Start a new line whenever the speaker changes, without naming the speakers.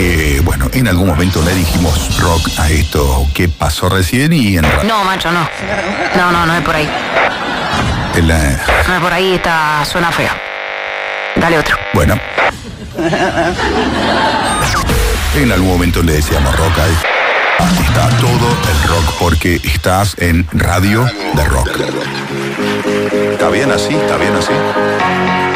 bueno, en algún momento le dijimos rock a esto que pasó recién y en
No, macho, no. No es por ahí. No es por ahí, suena feo. Dale otro.
Bueno. En algún momento le decíamos rock a esto. Aquí está todo el rock porque estás en Radio de Rock. ¿Está bien así? ¿Está bien así?